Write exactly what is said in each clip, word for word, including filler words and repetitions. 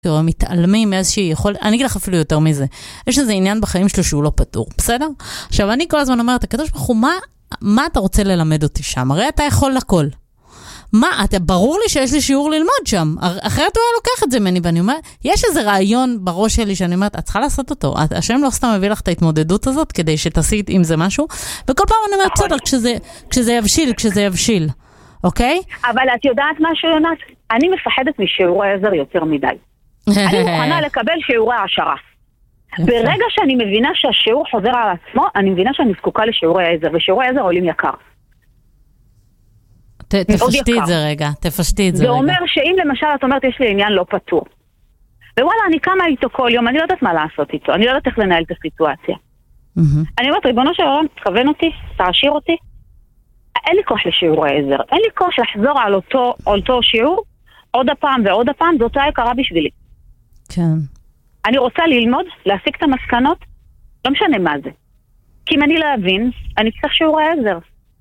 מתעלמים מאיזושהי יכול, אני אגיד לך אפילו יותר מזה, יש איזה עניין בחיים שלו שהוא לא פתור, בסדר? עכשיו אני כל הזמן אומרת, הקדוש ברוך הוא, מה, מה אתה רוצה ללמד אותי שם? הרי אתה יכול לכל. מה, אתה, ברור לי שיש לי שיעור ללמוד שם, אחרת הוא היה לוקח את זה ממני, ואני אומרת, יש איזה רעיון בראש שלי שאני אומרת, את צריכה לעשות אותו, השם לא סתם מביא לך את ההתמודדות הזאת, כדי שתעשי עם זה משהו, וכל פעם אני אומרת, בסדר, כשזה, כשזה יבשיל, כשזה יבשיל, אוקיי? אבל את יודעת משהו, יונת? אני מפחדת משיעורי עזר יותר מדי. אני מוכנה לקבל שיעורי העשרה. ברגע שאני מבינה שהשיעור חוזר על עצמו, אני מבינה שאני זקוקה לשיעורי עזר, ושיעורי עזר עולים יקר. תפשטי את זה רגע, תפשטי את זה רגע. זה אומר שאם למשל את אומרת, יש לי עניין לא פתור. ווואלה, אני קמה איתו כל יום, אני לא יודעת מה לעשות איתו, אני לא יודעת איך לנהל את הסיטואציה. אני אומרת, ריבונו של עולם, תכוון אותי, תעשיר אותי. אין לי כוח לשיעורי עזר, אין לי כוח לחזור על אותו, אותו שיעור, עוד הפעם ועוד הפעם, זאת היה יקרה בשבילי. כן. אני רוצה ללמוד, להסיק את המסקנות, לא משנה מה זה. כי אם אני להבין, אני צריך שיעורי עזר.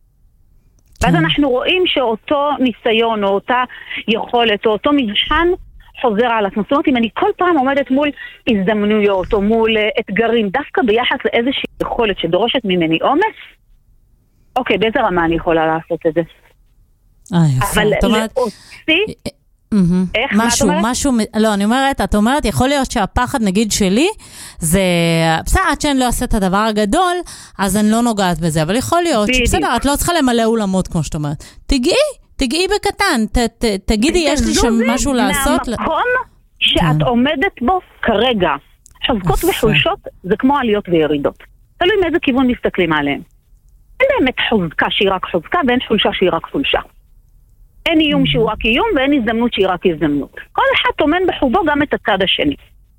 ואז אנחנו רואים שאותו ניסיון, או אותה יכולת, או אותו מבחן, חוזר על עצמו. זאת אומרת, אם אני כל פעם עומדת מול הזדמנויות, או מול אתגרים, דווקא ביחס לאיזושהי יכולת שדורשת ממני אומץ, אוקיי, באיזה רמה אני יכולה לעשות את זה? אה, יפה. אבל להוציא... איך? משהו, משהו, לא, אני אומרת, את אומרת, יכול להיות שהפחד, נגיד שלי, זה, בסדר, עד שאני לא אעשה את הדבר הגדול, אז אני לא נוגעת בזה, אבל יכול להיות שבסדר, את לא צריכה למלא אולמות, כמו שאת אומרת. תגיעי, תגיעי בקטן, תגידי, יש לי שם משהו לעשות. מהמקום שאת עומדת בו כרגע. חזקות וחולשות זה כמו עליות וירידות. תלוי מאיזה כיוון מסתכלים עליהם. אין באמת חוזקה שהיא רק חוזקה, ואין חולשה שהיא רק חולשה. אין איום שהוא רק איום, ואין הזדמנות שהיא רק הזדמנות. כל אחד תומן בחובו גם את הצד השני.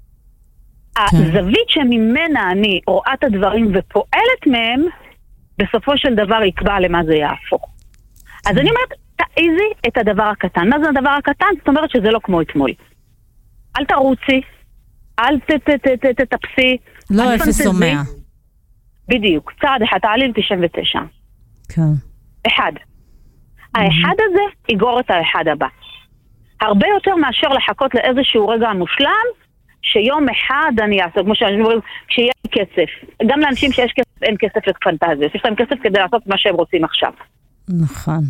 הזווית שממנה אני רואה את הדברים ופועלת מהם, בסופו של דבר יקבע למה זה יהפוך. אז אני אומרת, תעיזי את הדבר הקטן. מה זה הדבר הקטן? זאת אומרת שזה לא כמו אתמול. אל תרוצי, אל תטפסי. לא אפס או מאה. בדיוק, צעד אחד, תעלי ל-תשעים ותשע. כן. אחד. האחד הזה יגור את האחד הבא. הרבה יותר מאשר לחכות לאיזשהו רגע מושלם, שיום אחד אני אעשה, כמו שאני אומרים, כשיהיה כסף. גם לאנשים שיש כסף, אין כסף לפנטזיה. יש להם כסף כדי לעשות מה שהם רוצים עכשיו. נכון.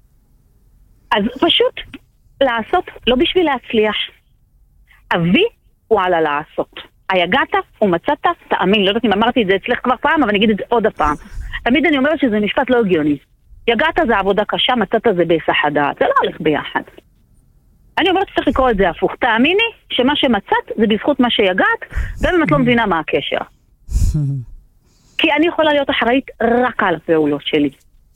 אז פשוט לעשות, לא בשביל להצליח. אבי הוא על לעשות. היגעת ומצאת, תאמין, לא יודעת אם אמרתי את זה אצלך כבר פעם, אבל אני אגיד את זה עוד הפעם. תמיד אני אומרת שזה משפט לא הגיוני. יגעת זה עבודה קשה, מצאת זה בהיסח הדעת. זה לא הולך ביחד. אני אומרת שצריך לקרוא את זה הפוך. תאמיני שמה שמצאת זה בזכות מה שיגעת, גם אם את לא מבינה מה הקשר. כי אני יכולה להיות אחראית רק על הפעולות שלי.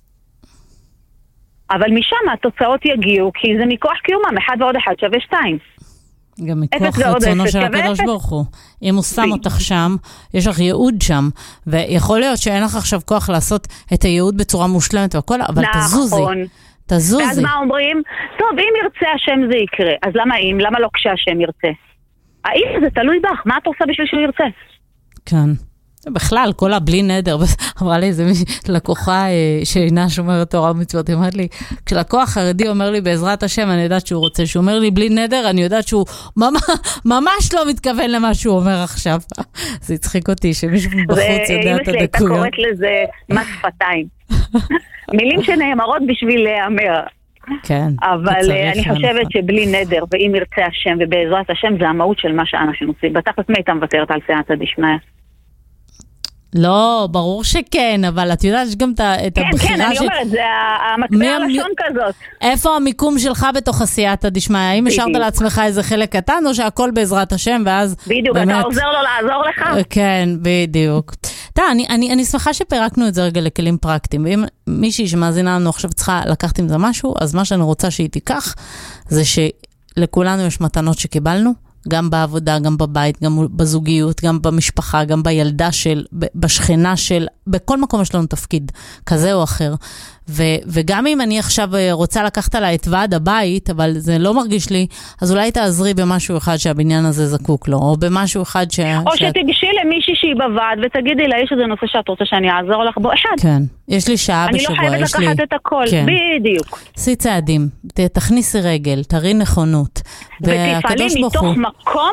אבל משם התוצאות יגיעו, כי זה מכוח קיומם, אחד ועוד אחד שווה שתיים. גם מכוח רצונו של הקדוש ברוך הוא. אם הוא שם אותך שם, יש לך ייעוד שם, ויכול להיות שאין לך עכשיו כוח לעשות את הייעוד בצורה מושלמת והכל, אבל תזוזי. תזוזי. ואז מה אומרים? טוב, אם ירצה השם זה יקרה. אז למה אם? למה לא כשהשם ירצה? האם זה תלוי בך? מה אתה עושה בשביל שהוא ירצה? כן. בכלל, כל הבלי נדר, אמרה לי איזה לקוחה שאינה שומרת תורה ומצוות, היא אומרת לי, כשלקוח חרדי אומר לי בעזרת השם, אני יודעת שהוא רוצה, שהוא אומר לי בלי נדר, אני יודעת שהוא ממש לא מתכוון למה שהוא אומר עכשיו. זה הצחיק אותי, שמישהו בחוץ יודע את הדקויות. הייתה קוראת לזה מס שפתיים. מילים שנאמרות בשביל להאמר. כן. אבל אני חושבת שבלי נדר, ואם ירצה השם ובעזרת השם, זה המהות של מה שאנחנו עושים. בתכלס מי הייתה מוותרת על סייעתא דשמיא? לא, ברור שכן, אבל את יודעת, יש גם את הבחירה של... כן, כן, אני אומרת, זה המטבע הלשון כזאת. איפה המיקום שלך בתוך הסייעתא דשמיא? האם השארת לעצמך איזה חלק קטן, או שהכל בעזרת השם, ואז... בדיוק, אתה עוזר לו לעזור לך? כן, בדיוק. אתה, אני שמחה שפירקנו את זה רגע לכלים פרקטיים, ואם מישהי שמאזינה לנו עכשיו צריכה לקחת עם זה משהו, אז מה שאני רוצה שהיא תיקח, זה שלכולנו יש מתנות שקיבלנו, גם בעבודה, גם בבית, גם בזוגיות, גם במשפחה, גם בילדה של, בשכנה של, בכל מקום יש לנו תפקיד כזה או אחר. ו, וגם אם אני עכשיו רוצה לקחת לה את ועד הבית, אבל זה לא מרגיש לי, אז אולי תעזרי במשהו אחד שהבניין הזה זקוק לו, או במשהו אחד ש... או שאת... שתגשי למישהי שהיא בוועד, ותגידי לה, יש איזה נושא שאת רוצה שאני אעזור לך בו, אחד. כן, יש לי שעה אני בשבוע, לא חייבת יש לי... לקחת את הכל, כן. בדיוק. עשי צעדים, תכניסי רגל, תראי נכונות. ותפעלי מתוך מקום